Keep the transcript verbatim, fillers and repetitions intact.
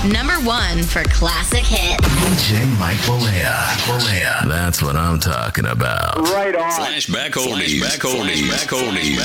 Number one for classic hit. D J Mike Malaya. Malaya. That's what I'm talking about. Right on. Flashback oldies. Flashback oldies. Flashback oldies.